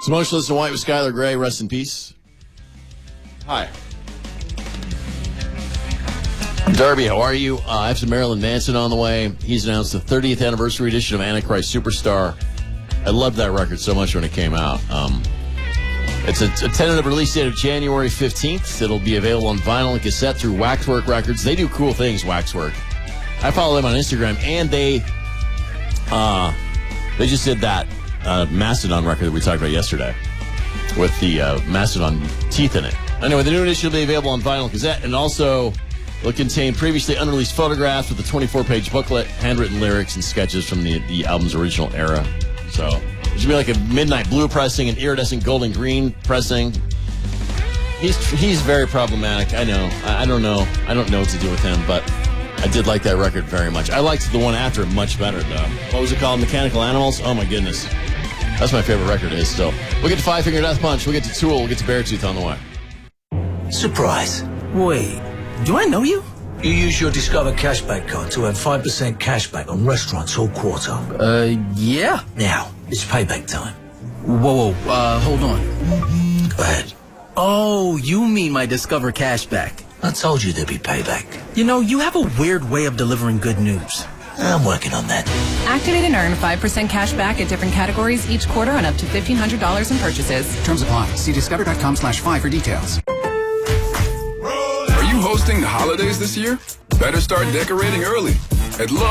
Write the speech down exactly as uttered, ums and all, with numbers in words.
Emotionless and White with Skylar Gray. Rest in peace. Hi. Darby, how are you? Uh, I have some Marilyn Manson on the way. He's announced the thirtieth anniversary edition of Antichrist Superstar. I loved that record so much when it came out. Um, it's a, a tentative release date of January fifteenth. It'll be available on vinyl and cassette through Waxwork Records. They do cool things, Waxwork. I follow them on Instagram, and they uh, they just did that uh, Mastodon record that we talked about yesterday with the uh, Mastodon teeth in it. Anyway, the new edition will be available on vinyl and cassette, and also will contain previously unreleased photographs with a twenty-four page booklet, handwritten lyrics, and sketches from the, the album's original era. So it should be like a midnight blue pressing, an iridescent gold and green pressing. He's he's very problematic. I know. I, I don't know. I don't know what to do with him, but I did like that record very much. I liked the one after it much better, though. What was it called? Mechanical Animals? Oh, my goodness. That's my favorite record is still. We'll get to Five Finger Death Punch. We'll get to Tool. We'll get to Beartooth on the way. Surprise. Wait, do I know you? You use your Discover Cashback card to earn five percent cashback on restaurants all quarter. Uh, yeah. Now, it's payback time. Whoa, whoa, uh, hold on. Go ahead. Oh, you mean my Discover Cashback. I told you there'd be payback. You know, you have a weird way of delivering good news. I'm working on that. Activate and earn five percent cash back at different categories each quarter on up to fifteen hundred dollars in purchases. Terms apply. See discover.com slash five for details. Are you hosting the holidays this year? Better start decorating early. At Lowe's.